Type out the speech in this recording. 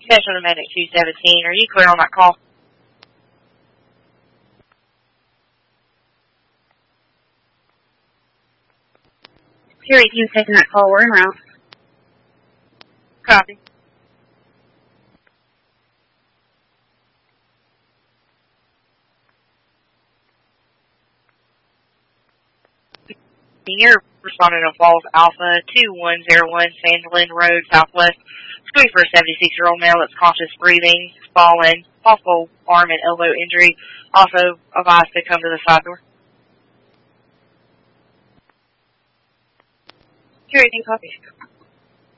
Special Medic 217, are you clear on that call? Security team's taking that call. We're en route. Copy. You're responding to Falls Alpha 2101 Sandlin Road, Southwest. Screen for a 76-year-old male that's conscious breathing, fallen, possible arm and elbow injury. Also advised to come to the side door. Security team, copy.